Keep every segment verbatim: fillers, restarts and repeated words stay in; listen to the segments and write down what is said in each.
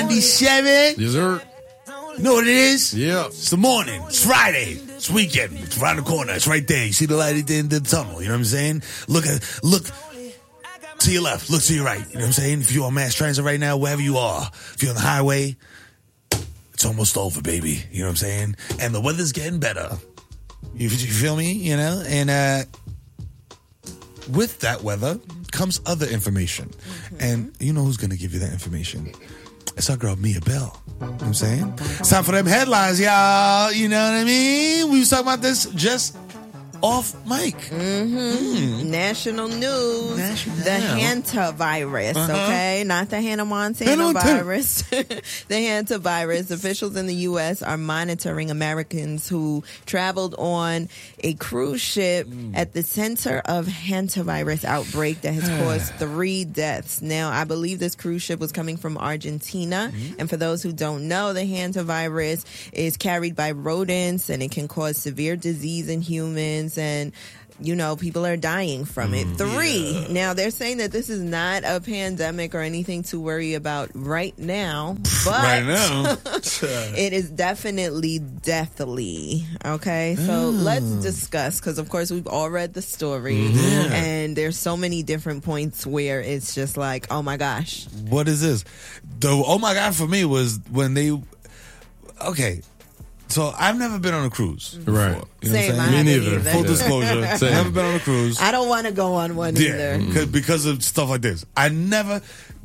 ninety-seven. Yes, sir. You know what it is? Yeah. It's the morning. It's Friday. It's weekend. It's around the corner. It's right there. You see the light at the end of the tunnel. You know what I'm saying? Look at look to your left. Look to your right. You know what I'm saying? If you're on mass transit right now, wherever you are, if you're on the highway, it's almost over, baby. You know what I'm saying? And the weather's getting better. You, you feel me? You know? And uh, with that weather comes other information. Mm-hmm. And you know who's going to give you that information? It's our girl, Mia Bell. You know what I'm saying? It's time for them headlines, y'all. You know what I mean? We was talking about this just off mic. Mm-hmm. Mm. National news. National. The hantavirus, uh-huh. okay? Not the Hannah Montana virus. The hantavirus. Officials in the U S are monitoring Americans who traveled on a cruise ship mm. at the center of hantavirus outbreak that has caused three deaths. Now, I believe this cruise ship was coming from Argentina. Mm-hmm. And for those who don't know, the hantavirus is carried by rodents and it can cause severe disease in humans. And, you know, people are dying from it. Mm, Three. Yeah. Now, they're saying that this is not a pandemic or anything to worry about right now. But right now. It is definitely deathly. Okay? So mm. let's discuss, because, of course, we've all read the story. Mm-hmm. And there's so many different points where it's just like, oh, my gosh. What is this? The oh, my God, for me was when they... Okay. So I've never been on a cruise before. Right. You know Same, what I'm saying? Me neither. neither. Full disclosure. Same. Never been on a cruise. I don't want to go on one yeah, either. Mm-hmm. Because of stuff like this. I never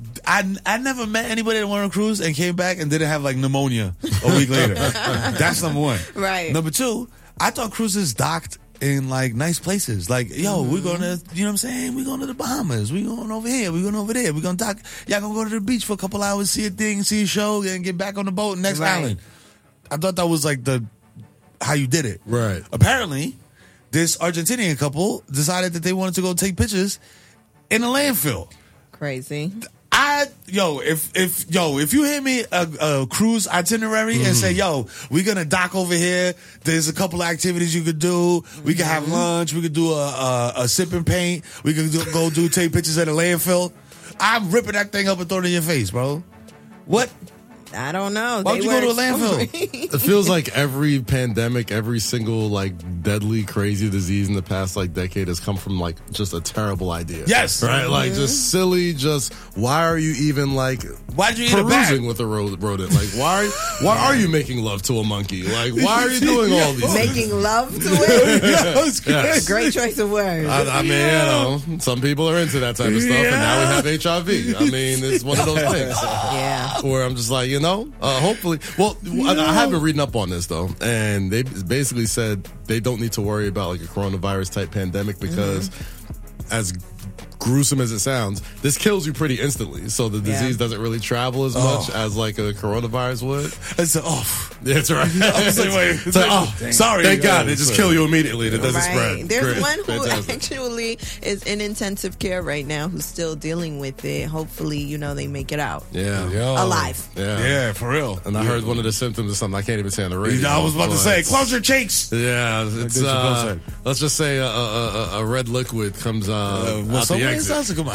I, I never met anybody that went on a cruise and came back and didn't have like pneumonia a week later. That's number one. Right. Number two, I thought cruises docked in like nice places. Like, yo, mm-hmm. we're going to, you know what I'm saying? We're going to the Bahamas. We're going over here. We're going over there. We're going to dock. Y'all going to go to the beach for a couple hours, see a thing, see a show, and get back on the boat next right. island. I thought that was like the... how you did it. Right. Apparently, this Argentinian couple decided that they wanted to go take pictures in a landfill. Crazy. I yo, if if yo, if you hear me a, a cruise itinerary mm. and say, yo, we're gonna dock over here. There's a couple of activities you could do. We could have lunch. We could do a a, a sip and paint. We could do, go do take pictures at a landfill. I'm ripping that thing up and throwing it in your face, bro. What? I don't know. Why would you go to a landfill? It feels like every pandemic, every single like deadly, crazy disease in the past like decade has come from like just a terrible idea. Yes, right. Mm-hmm. Like just silly. Just why are you even like? Why'd you eat a perusing with a rodent? Like why? Why are you making love to a monkey? Like why are you doing all these? Making things? love to it. Yes. Yes. Great choice of words. I, I mean, yeah. you know, some people are into that type of stuff, yeah. and now we have H I V. I mean, it's one of those things. Yeah. Where I'm just like, you know, uh, hopefully. Well, I, I have been reading up on this though, and they basically said they don't need to worry about like a coronavirus type pandemic because, mm-hmm. as gruesome as it sounds, this kills you pretty instantly. So the disease yeah. doesn't really travel as oh. much as like a coronavirus would. It's like, oh, that's right. It's like, wait, it's like, oh, sorry, thank God, they just kill you immediately. It doesn't right. spread. There's Great. one who Fantastic. actually is in intensive care right now who's still dealing with it. Hopefully, you know, they make it out. Yeah. Yo. Alive. Yeah. Yeah, for real. And I yeah. heard one of the symptoms of something I can't even say on the radio. I was about to say, close your cheeks. Yeah. It's, uh, let's just say a, a, a, a red liquid comes uh, uh, well, out the exit. Come on.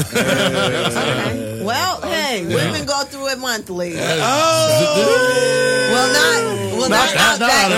Okay. Well, hey, yeah. women go through it monthly. Oh, well, not well, not, not out that,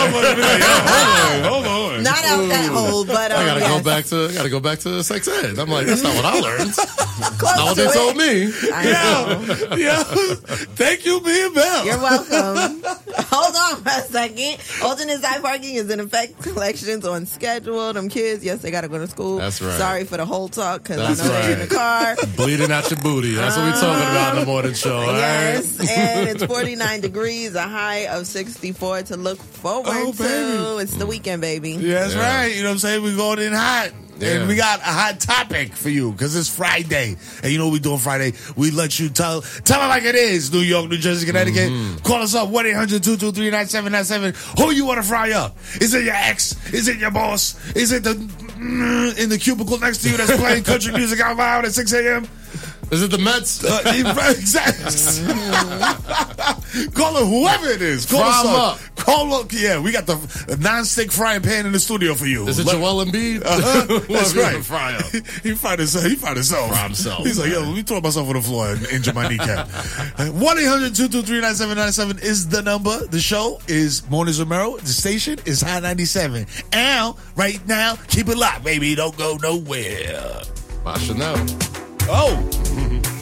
that hole. Hold on, not out that hole, but um, I gotta yes. go back to I gotta go back to sex ed. I'm like, that's not what I learned. That's not what they it. told me. I know. Yeah, yeah. Thank you, Mia Bell. You're welcome. Hold on for a second. Alternate side parking is in effect. Collections on schedule. Them kids, yes, they gotta go to school. That's right. Sorry for the whole talk because I know right. they're in the car. Bleeding out your booty. That's what we're talking about in the morning show. Yes, right? And it's forty-nine degrees, a high of sixty-four to look forward oh, to. Baby. It's the weekend, baby. Yeah, that's yeah. right. You know what I'm saying? We're going in hot. Yeah. And we got a hot topic for you because it's Friday. And you know what we doing Friday? We let you tell tell it like it is. New York, New Jersey, Connecticut. Mm-hmm. Call us up, one eight hundred two two three nine seven nine seven. Who you want to fry up? Is it your ex? Is it your boss? Is it the mm, in the cubicle next to you that's playing country music out loud at six a.m.? Is it the Mets? Uh, exactly. Call it whoever it is. Call Fry us up. up. Call up, yeah, we got the non-stick frying pan in the studio for you. Is it Let, Joel Embiid? Uh-huh, that's right. Fry up. he found himself. He found himself. Fry himself. He's like, yo, let me throw myself on the floor and injure my kneecap. one eight hundred two two three nine seven nine seven is the number. The show is Moniz Romero. The station is High ninety-seven. And right now, keep it locked, baby. Don't go nowhere. Bye, Chanel. Oh.